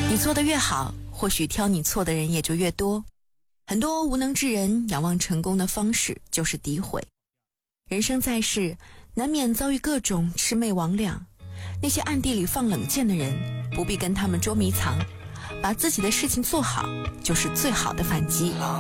你做得越好，或许挑你错的人也就越多。很多无能之人仰望成功的方式就是诋毁。人生在世，难免遭遇各种魑魅魍魉，那些暗地里放冷箭的人，不必跟他们捉迷藏，把自己的事情做好，就是最好的反击。